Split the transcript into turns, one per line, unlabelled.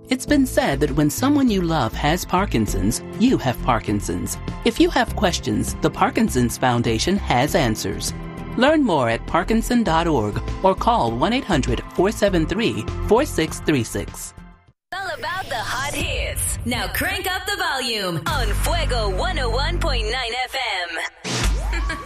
It's been said that when someone you love has Parkinson's, you have Parkinson's. If you have questions, the Parkinson's Foundation has answers. Learn more at parkinson.org or call 1-800-473-4636.
All about the hot hits. Now crank up the volume on Fuego 101.9 FM.